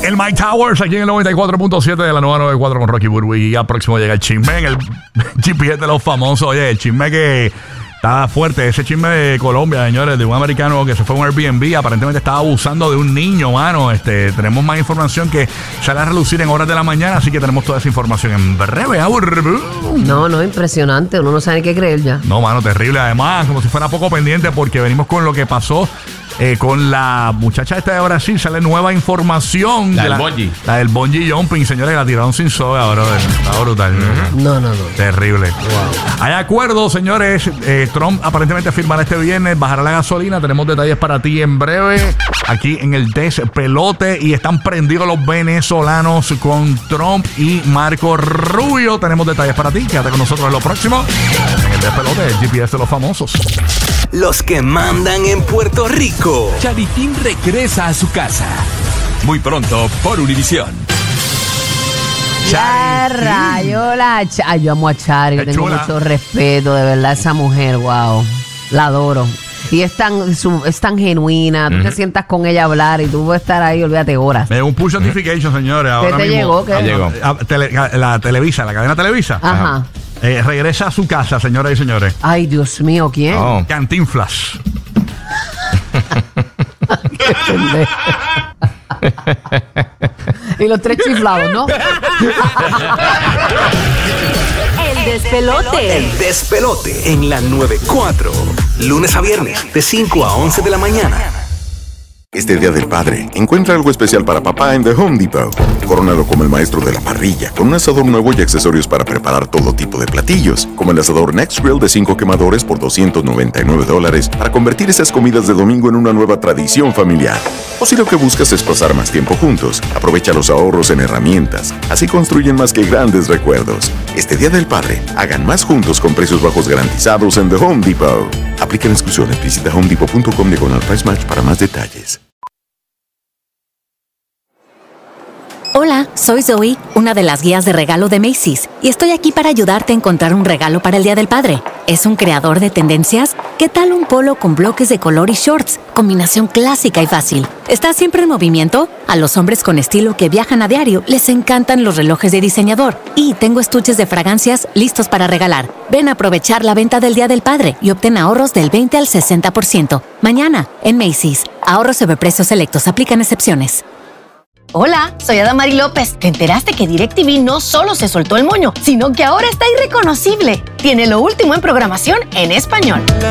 El Mike Towers aquí en el 94.7 de la nueva 94 con Rocky Burbu. Y ya próximo llega el chisme en el GPS de los famosos. Oye, el chisme que está fuerte. Ese chisme de Colombia, señores, de un americano que se fue a un Airbnb. Aparentemente estaba abusando de un niño, mano. Tenemos más información que sale a relucir en horas de la mañana. Así que tenemos toda esa información en breve. No, impresionante. Uno no sabe qué creer ya. No, mano, terrible. Además, como si fuera poco pendiente, porque venimos con lo que pasó con la muchacha esta de Brasil. Sale nueva información. La del bungee. La del bungee jumping, señores, la tiraron sin soga, brother. Está brutal. No. Terrible. Wow. Hay acuerdo, señores. Trump aparentemente firmará este viernes, bajará la gasolina. Tenemos detalles para ti en breve. Aquí en el despelote. Y están prendidos los venezolanos con Trump y Marco Rubio. Tenemos detalles para ti. Quédate con nosotros en lo próximo. En el despelote, el GPS de los famosos. Los que mandan en Puerto Rico. Charitín regresa a su casa. Muy pronto por Univisión. Ya rayo yo amo a Chari, le tengo mucho respeto, de verdad, esa mujer, wow, la adoro. Y es tan genuina, tú te sientas con ella a hablar y tú puedes estar ahí, olvídate, horas. Un push notification, señores. ¿Qué te llegó? ¿Qué llegó? La Televisa, la cadena Televisa. Ajá. Regresa a su casa, señoras y señores. Ay, Dios mío, ¿quién? Oh. Cantinflas. Qué pendejo. Y los tres chiflados, ¿no? El despelote. El despelote en la 94. Lunes a viernes, de 5 a 11 de la mañana. Este Día del Padre, encuentra algo especial para papá en The Home Depot. Corónalo como el maestro de la parrilla, con un asador nuevo y accesorios para preparar todo tipo de platillos, como el asador Next Grill de 5 quemadores por $299 para convertir esas comidas de domingo en una nueva tradición familiar. O si lo que buscas es pasar más tiempo juntos, aprovecha los ahorros en herramientas. Así construyen más que grandes recuerdos. Este Día del Padre, hagan más juntos con precios bajos garantizados en The Home Depot. Aplican exclusiones. Visita homedepot.com/price match para más detalles. Hola, soy Zoe, una de las guías de regalo de Macy's, y estoy aquí para ayudarte a encontrar un regalo para el Día del Padre. ¿Es un creador de tendencias? ¿Qué tal un polo con bloques de color y shorts? Combinación clásica y fácil. ¿Estás siempre en movimiento? A los hombres con estilo que viajan a diario les encantan los relojes de diseñador. Y tengo estuches de fragancias listos para regalar. Ven a aprovechar la venta del Día del Padre y obtén ahorros del 20 al 60%. Mañana, en Macy's. Ahorros sobre precios selectos. Aplican excepciones. Hola, soy Adamari López. ¿Te enteraste que DirecTV no solo se soltó el moño, sino que ahora está irreconocible? Tiene lo último en programación en español.